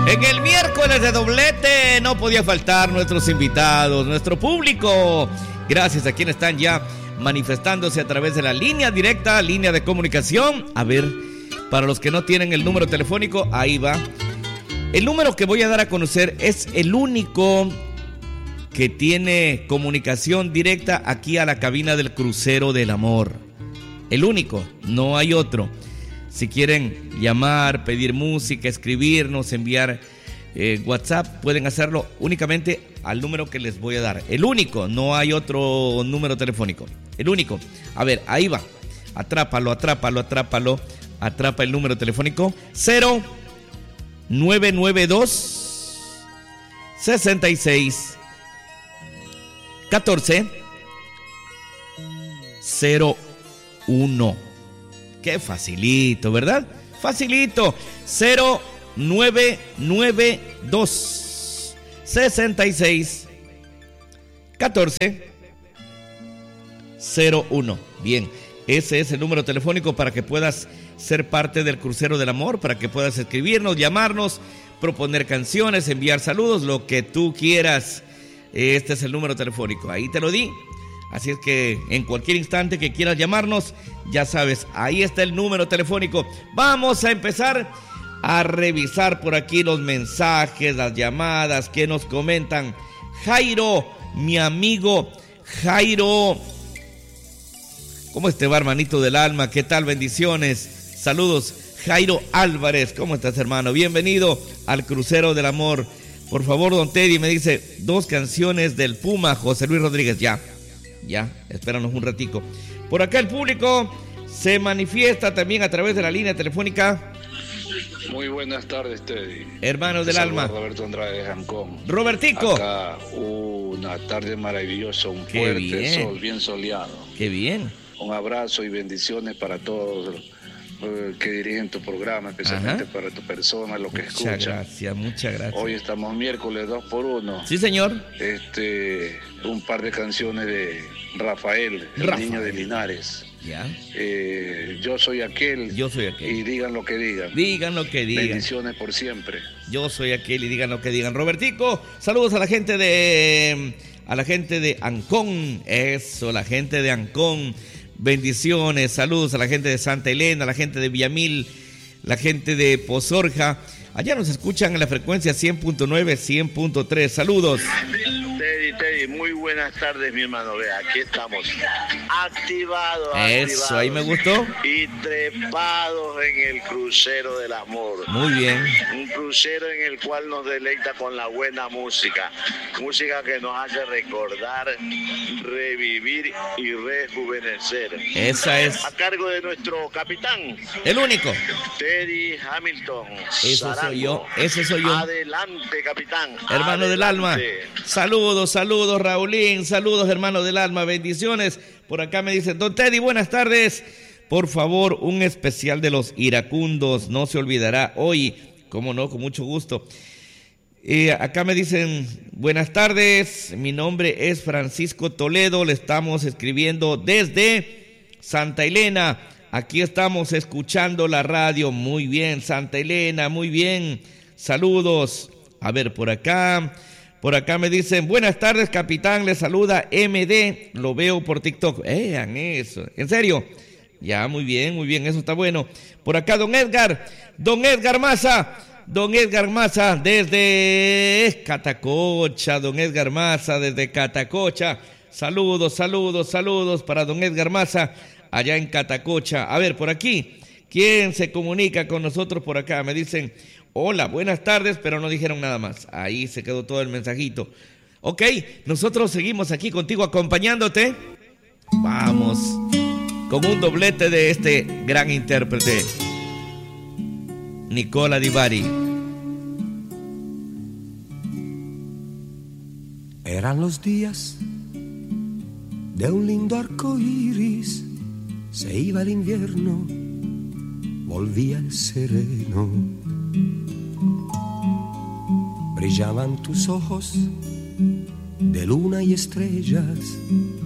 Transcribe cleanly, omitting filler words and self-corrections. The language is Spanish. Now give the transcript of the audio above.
En el miércoles de doblete no podía faltar nuestros invitados, nuestro público. Gracias a quienes están ya manifestándose a través de la línea directa, línea de comunicación. A ver, para los que no tienen el número telefónico, ahí va. El número que voy a dar a conocer es el único que tiene comunicación directa aquí a la cabina del Crucero del Amor. El único, no hay otro. Si quieren llamar, pedir música, escribirnos, enviar WhatsApp, pueden hacerlo únicamente al número que les voy a dar. El único, no hay otro número telefónico. El único. A ver, ahí va. Atrápalo. Atrapa el número telefónico. 0992 66 14 01. Qué facilito, ¿verdad? Facilito. 0992 66 14 01. Bien, ese es el número telefónico para que puedas ser parte del Crucero del Amor, para que puedas escribirnos, llamarnos, proponer canciones, enviar saludos, lo que tú quieras. Este es el número telefónico, ahí te lo di. Así es que en cualquier instante que quieras llamarnos, ya sabes, ahí está el número telefónico. Vamos a empezar a revisar por aquí los mensajes, las llamadas que nos comentan. Jairo, mi amigo Jairo. ¿Cómo te va, hermanito del alma? ¿Qué tal? Bendiciones. Saludos, Jairo Álvarez. ¿Cómo estás, hermano? Bienvenido al Crucero del Amor. Por favor, don Teddy, me dice 2 canciones del Puma, José Luis Rodríguez. Ya, espéranos un ratico. Por acá el público se manifiesta también a través de la línea telefónica. Muy buenas tardes, Teddy. Hermanos del alma. Roberto Andrade de Jancón. Robertico. Acá una tarde maravillosa, un fuerte sol, bien soleado. Qué bien. Un abrazo y bendiciones para todos que dirigen tu programa, especialmente para tu persona, lo que escucha. Muchas gracias. Hoy estamos miércoles 2x1. Sí, señor. Un par de canciones de Rafael, el niño de Linares. Ya. Yo soy aquel. Y digan lo que digan. Digan lo que digan. Bendiciones por siempre. Yo soy aquel y digan lo que digan. Robertico, saludos a la gente de Ancón. Eso, la gente de Ancón. Bendiciones, saludos a la gente de Santa Elena, a la gente de Villamil, la gente de Pozorja. Allá nos escuchan en la frecuencia 100.9, 100.3. Saludos. Teddy, muy buenas tardes, mi hermano. Vea, aquí estamos activados. Eso, ahí me gustó. Y trepados en el Crucero del Amor. Muy bien. Un crucero en el cual nos deleita con la buena música. Música que nos hace recordar, revivir y rejuvenecer. Esa es. A cargo de nuestro capitán. El único. Teddy Hamilton. Ese soy yo. Adelante, capitán. Hermano del alma. Saludos, Raulín. Saludos, hermano del alma. Bendiciones. Por acá me dicen, don Teddy, buenas tardes. Por favor, un especial de los iracundos. No se olvidará hoy. Cómo no, con mucho gusto. Acá me dicen, buenas tardes. Mi nombre es Francisco Toledo. Le estamos escribiendo desde Santa Elena. Aquí estamos escuchando la radio. Muy bien, Santa Elena, muy bien. Saludos. A ver, por acá me dicen, buenas tardes, capitán. Le saluda MD. Lo veo por TikTok. Vean eso. ¿En serio? Ya, muy bien, eso está bueno. Por acá, don Edgar Maza. Don Edgar Maza desde Catacocha. Don Edgar Maza desde Catacocha. Saludos para don Edgar Maza allá en Catacocha. A ver, por aquí, ¿quién se comunica con nosotros por acá? Me dicen, hola, buenas tardes, pero no dijeron nada más. Ahí se quedó todo el mensajito. Ok, nosotros seguimos aquí contigo acompañándote. Vamos con un doblete de este gran intérprete, Nicola Di Bari. Eran los días de un lindo arco iris. Se iba el invierno, volvía el sereno. Brillaban tus ojos de luna y estrellas